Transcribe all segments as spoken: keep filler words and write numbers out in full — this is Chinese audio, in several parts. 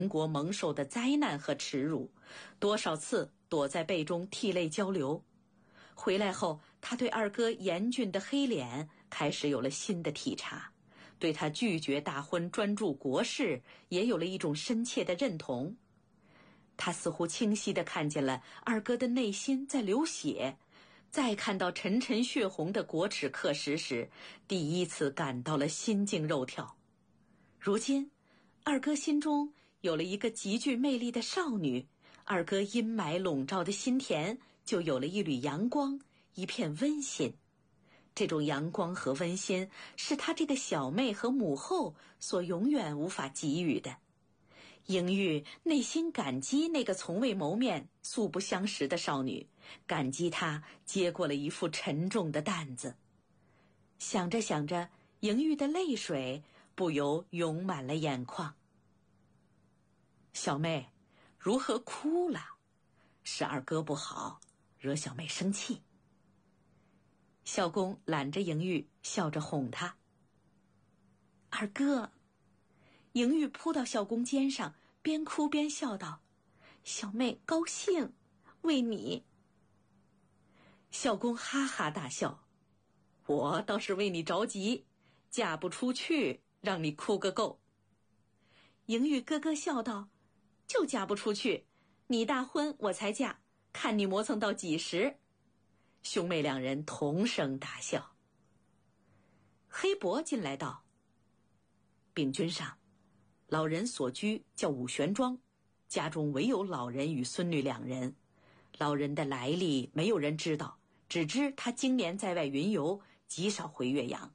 国蒙受的灾难和耻辱，多少次躲在被中涕泪交流。回来后，他对二哥严峻的黑脸开始有了新的体察，对他拒绝大婚专注国事也有了一种深切的认同。他似乎清晰地看见了二哥的内心在流血，再看到沉沉血红的国耻刻石时，第一次感到了心惊肉跳。如今二哥心中有了一个极具魅力的少女，二哥阴霾笼罩的心田就有了一缕阳光，一片温馨。这种阳光和温馨是他这个小妹和母后所永远无法给予的。莹玉内心感激那个从未谋面素不相识的少女，感激她接过了一副沉重的担子。想着想着，莹玉的泪水不由涌满了眼眶。小妹，如何哭了？是二哥不好，惹小妹生气。孝公揽着莹玉，笑着哄她。二哥，莹玉扑到孝公肩上，边哭边笑道：小妹高兴，为你。孝公哈哈大笑：我倒是为你着急，嫁不出去，让你哭个够。莹玉咯咯笑道：就嫁不出去，你大婚我才嫁，看你磨蹭到几时。兄妹两人同声大笑。黑伯进来道：禀君上，老人所居叫武玄庄，家中唯有老人与孙女两人，老人的来历没有人知道，只知他经年在外云游，极少回岳阳。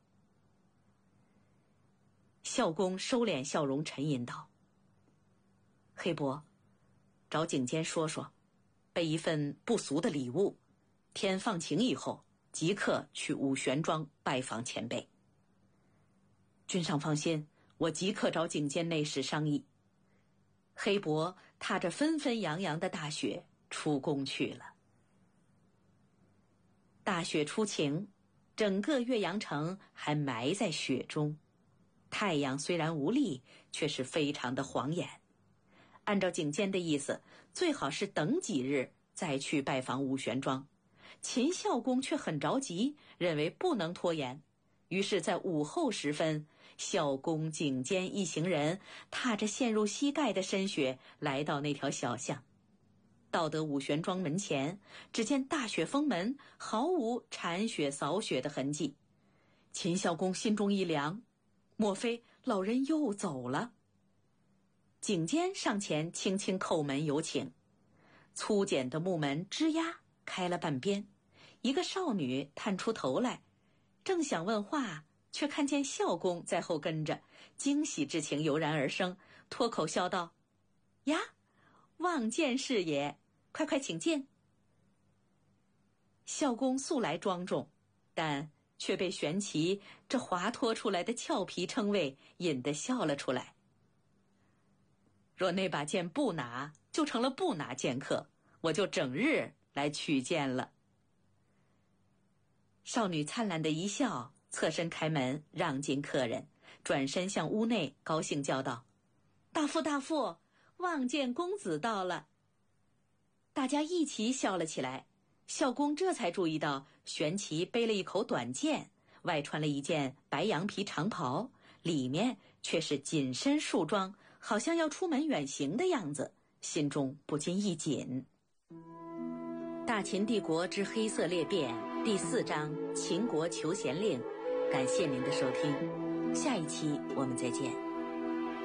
孝公收敛笑容，沉吟道：黑伯，找景监说说，备一份不俗的礼物，天放晴以后即刻去武玄庄拜访前辈。君上放心，我即刻找景监内侍商议。黑伯踏着纷纷扬扬的大雪出宫去了。大雪初晴，整个岳阳城还埋在雪中，太阳虽然无力，却是非常的晃眼。按照景监的意思，最好是等几日再去拜访武玄庄。秦孝公却很着急，认为不能拖延，于是在午后时分，孝公、景监一行人踏着陷入膝盖的深雪来到那条小巷。到得武玄庄门前，只见大雪封门，毫无铲雪扫雪的痕迹。秦孝公心中一凉，莫非老人又走了？景监上前轻轻叩门有请，粗简的木门吱呀开了半边，一个少女探出头来，正想问话，却看见孝公在后跟着，惊喜之情油然而生，脱口笑道：呀，望见是也，快快请进。孝公素来庄重，但却被玄奇这滑脱出来的俏皮称谓引得笑了出来。若那把剑不拿，就成了不拿剑客，我就整日来取剑了。少女灿烂的一笑，侧身开门让进客人，转身向屋内高兴叫道：大夫大夫，望见公子到了。大家一起笑了起来。孝公这才注意到玄奇背了一口短剑，外穿了一件白羊皮长袍，里面却是紧身束装，好像要出门远行的样子，心中不禁一紧。大秦帝国之黑色裂变第四章秦国求贤令，感谢您的收听，下一期我们再见。